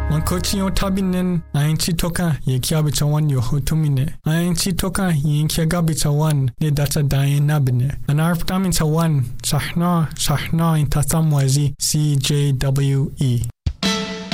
Mankochi yo tabinen ainchi toka ye kiabitawan yo hotumine. Ainchi toka ye kiagabitawan ne data dayen nabine. Anarptamin tawan sahna in tatamwazi CJWE.